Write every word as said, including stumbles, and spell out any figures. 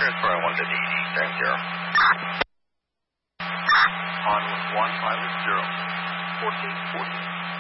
Transfer on one to D D, thank zero. On with one, pilot zero. fourteen forty.